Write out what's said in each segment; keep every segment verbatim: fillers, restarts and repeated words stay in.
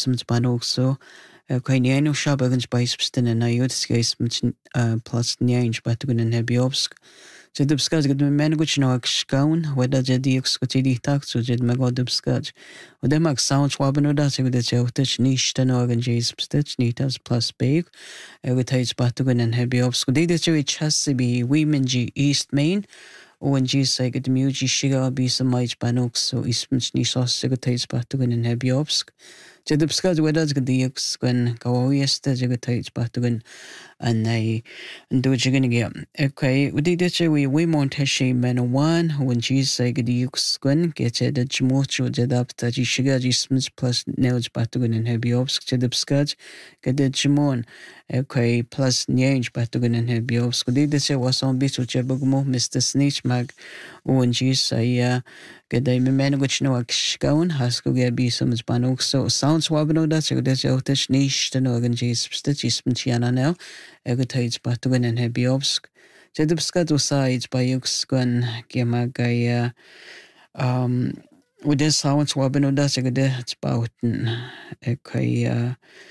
ismens banog so kai niano shabagens baispstin na yudis ismens plus nianj batugun en hebiobsk. Ze dubskaj gad me menuguch no ak skaun, weda je diux gotidi tak so jed mego dubskaj. Ode mag sound schwaben oda se gad je utich nish ten organ jes pstich nitas plus big. Egut heits batugun en hebiobsk. Dide je ich hasse bi women ji East Main. O en ji se gad muji shiga bi sa maij banok so ismens nisos se gad heits batugun en hebiobsk. Je dubskaj weda gad diux gwen gawawieste je gad heits batugun en nei en do je gynnig ia. Okay, wedi ditje we we mont heshi men one when Jesus say gadi yux gwen get je de jmocho je dap ta ji shiga ji smits plus nails batugun en hebiobsk je dubskaj gade jmon. Okay, plus nyanj batugun en hebiobsk. Wedi ditje wason bitu je bugmo Mister Snitch mag when Jesus say uh, gade me menuguch no ak shkaun hasko ge bi samts banok so sounds wabno dat je gade je otish nish ten organ Jesus stitch smtiana now. Egut heits batugun en hebiobsk. Je dubskad usaid by yux gwen gemagaya um with this sounds wabno dat je gade it's bauten ekai uh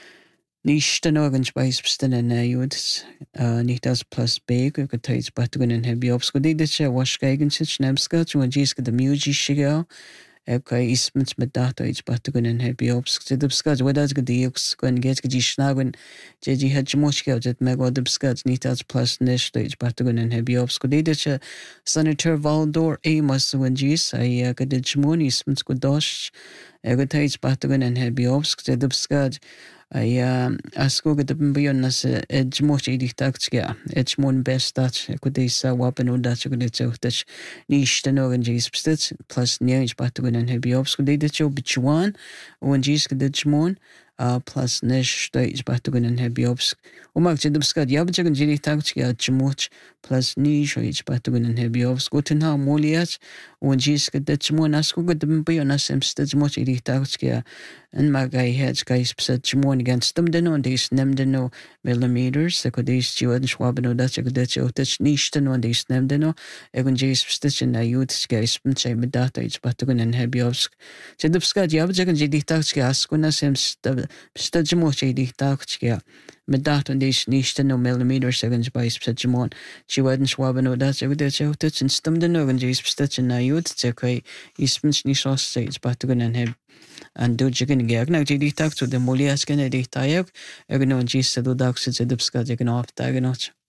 nish ten organs baispsten en ayuds uh nitas plus big egut heits batugun en hebiobsk. Gudi ditje washkaigen sich nemskad when jiska the muji shiga. Okay, ismens met data iets batugun en hebiobsk. Je dubskad wedaz gadiux gwen get gadi schnagun je ji hedjmochka jet mego dubskad nitas plus nish iets batugun en hebiobsk. Gudi ditje Senator Valdor Amos when jis ay gadijmon ismens gudosh egut heits batugun en hebiobsk. Je dubskad ay asko gadabn bion nas edjmoch edich taktska edjmon best dat kudisa wapen und dat gudit dat nish ten organ jis pstits plus nianj batugun en hebiobsk. Gudit jo bichwan when jis gadijmon uh, plus nish dat batugun en hebiobsk. Umak je dubskad yabjagan jiri taktska jmoch plus nish iets batugun en hebiobsk. Guten moliat when jis gadijmon asko gadabn bion nas emstijmoch edich taktska en magay heads guys psat jmon against them deno these nemdeno millimeters the kodis juad schwabeno dat je dat je dat nish deno these nemdeno egun jes stitch na youth guys pmche med data iets batugun en hebiobsk. Je dubskad yabjagan jidi taktska askuna sem stajmo jidi taktska med data these nish deno millimeters egun jbais psat jmon juad schwabeno dat je dat je dat in stamdeno egun jes stitch na youth je kai ismens nisos iets batugun en heb and do jigen gag na jidi tak to the molias ken edit tayek egno jis do dak se dubskad jegen off dagenot.